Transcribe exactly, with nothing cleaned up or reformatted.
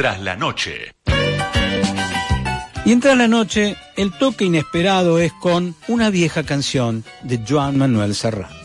Tras la Noche. Y en Tras la Noche, el toque inesperado es con una vieja canción de Joan Manuel Serrat.